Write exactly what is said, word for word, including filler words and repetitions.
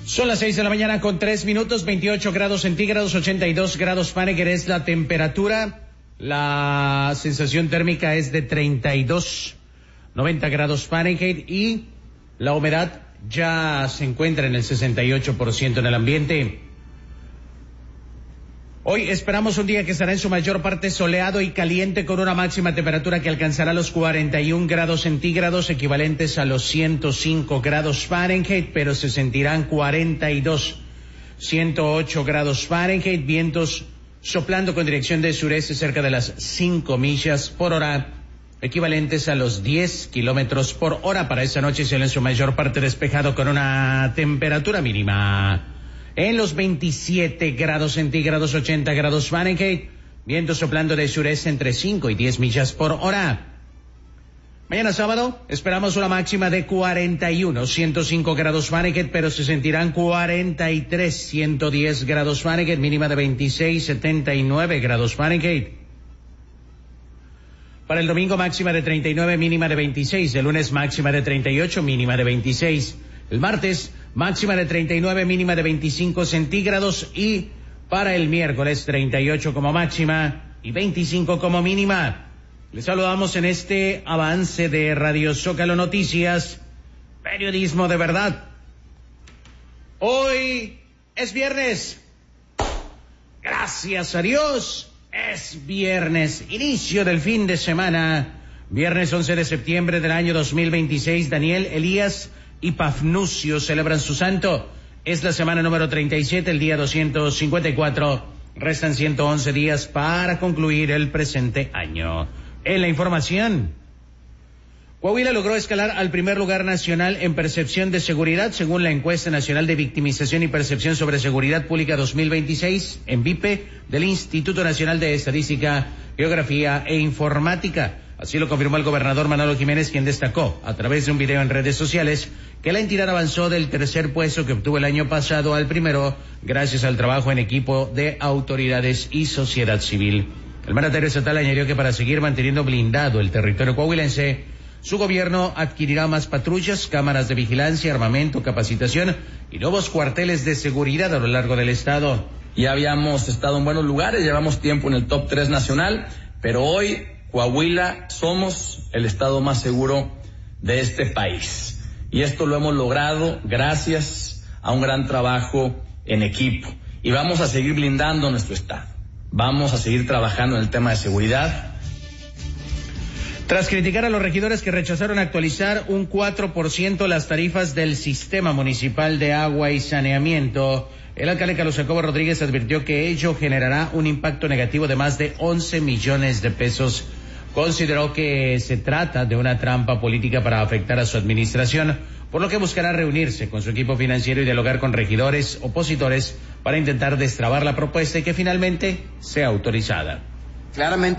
Son las seis de la mañana con tres minutos, veintiocho grados centígrados, ochenta y dos grados Fahrenheit es la temperatura. La sensación térmica es de treinta y dos, noventa grados Fahrenheit y la humedad ya se encuentra en el sesenta y ocho por ciento en el ambiente. Hoy esperamos un día que estará en su mayor parte soleado y caliente con una máxima temperatura que alcanzará los cuarenta y un grados centígrados equivalentes a los ciento cinco grados Fahrenheit, pero se sentirán cuarenta y dos, ciento ocho grados Fahrenheit, vientos soplando con dirección de sureste cerca de las cinco millas por hora, equivalentes a los diez kilómetros por hora. Para esta noche será en su mayor parte despejado con una temperatura mínima en los veintisiete grados centígrados, ochenta grados Fahrenheit, viento soplando de sureste entre cinco y diez millas por hora. Mañana sábado esperamos una máxima de cuarenta y uno, ciento cinco grados Fahrenheit, pero se sentirán cuarenta y tres, ciento diez grados Fahrenheit, mínima de veintiséis, setenta y nueve grados Fahrenheit. Para el domingo máxima de treinta y nueve, mínima de veintiséis, el lunes máxima de treinta y ocho, mínima de veintiséis. El martes, máxima de treinta y nueve, mínima de veinticinco centígrados y para el miércoles treinta y ocho como máxima y veinticinco como mínima. Les saludamos en este avance de Radio Zócalo Noticias, periodismo de verdad. Hoy es viernes. Gracias a Dios, es viernes, inicio del fin de semana. Viernes once de septiembre del año dos mil veintiséis, Daniel, Elías y Pafnucio celebran su santo. Es la semana número treinta y siete, el día doscientos cincuenta y cuatro. Restan ciento once días para concluir el presente año. En la información, Coahuila logró escalar al primer lugar nacional en percepción de seguridad, según la encuesta nacional de victimización y percepción sobre seguridad pública dos mil veintiséis, en V I P E, del Instituto Nacional de Estadística, Geografía e Informática. Así lo confirmó el gobernador Manolo Jiménez, quien destacó a través de un video en redes sociales que la entidad avanzó del tercer puesto que obtuvo el año pasado al primero gracias al trabajo en equipo de autoridades y sociedad civil. El mandatario estatal añadió que para seguir manteniendo blindado el territorio coahuilense, su gobierno adquirirá más patrullas, cámaras de vigilancia, armamento, capacitación y nuevos cuarteles de seguridad a lo largo del estado. Ya habíamos estado en buenos lugares, llevamos tiempo en el top tres nacional, pero hoy Coahuila somos el estado más seguro de este país. Y esto lo hemos logrado gracias a un gran trabajo en equipo. Y vamos a seguir blindando nuestro estado. Vamos a seguir trabajando en el tema de seguridad. Tras criticar a los regidores que rechazaron actualizar un cuatro por ciento las tarifas del Sistema Municipal de Agua y Saneamiento, el alcalde Carlos Jacobo Rodríguez advirtió que ello generará un impacto negativo de más de once millones de pesos. Consideró que se trata de una trampa política para afectar a su administración, por lo que buscará reunirse con su equipo financiero y dialogar con regidores opositores para intentar destrabar la propuesta y que finalmente sea autorizada. Claramente